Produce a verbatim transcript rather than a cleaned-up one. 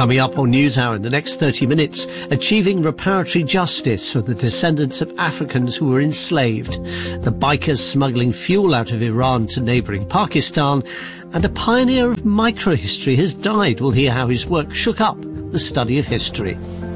Coming up on NewsHour in the next thirty minutes, achieving reparatory justice for the descendants of Africans who were enslaved, the bikers smuggling fuel out of Iran to neighbouring Pakistan, and a pioneer of microhistory has died. We'll hear how his work shook up the study of history.